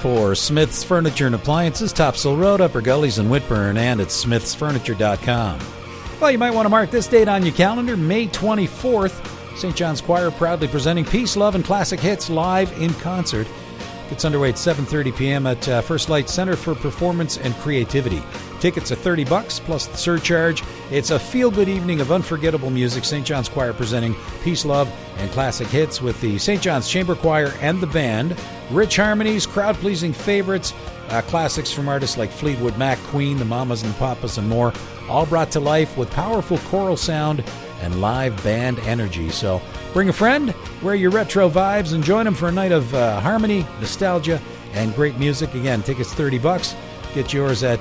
for Smith's Furniture and Appliances, Topsail Road, Upper Gullies in Whitburn, and at smithsfurniture.com. Well, you might want to mark this date on your calendar, May 24th. St. John's Choir proudly presenting Peace, Love, and Classic Hits live in concert. Gets underway at 7:30 p.m. at First Light Center for Performance and Creativity. Tickets are $30 plus the surcharge. It's a feel-good evening of unforgettable music. St. John's Choir presenting Peace, Love, and Classic Hits with the St. John's Chamber Choir and the band. Rich harmonies, crowd-pleasing favorites, classics from artists like Fleetwood Mac, Queen, the Mamas and the Papas, and more, all brought to life with powerful choral sound and live band energy. So bring a friend, wear your retro vibes, and join them for a night of harmony, nostalgia, and great music. Again, tickets $30. Get yours at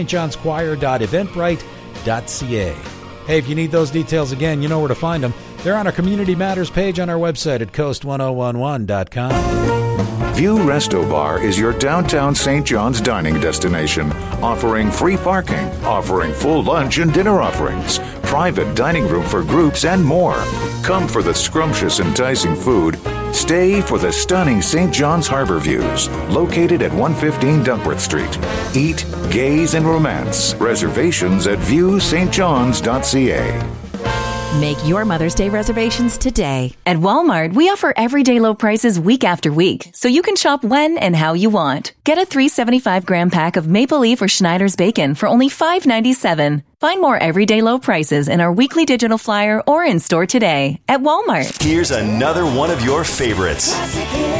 stjohnschoir.eventbrite.ca. Hey, if you need those details again, you know where to find them. They're on our Community Matters page on our website at coast1011.com. View Resto Bar is your downtown St. John's dining destination, offering free parking, offering full lunch and dinner offerings, private dining room for groups, and more. Come for the scrumptious, enticing food. Stay for the stunning St. John's Harbor views, located at 115 Duckworth Street. Eat, gaze, and romance. Reservations at viewstjohns.ca. Make your Mother's Day reservations today. At Walmart, we offer everyday low prices week after week, so you can shop when and how you want. Get a 375-gram pack of Maple Leaf or Schneider's bacon for only $5.97. Find more everyday low prices in our weekly digital flyer or in store today at Walmart. Here's another one of your favorites.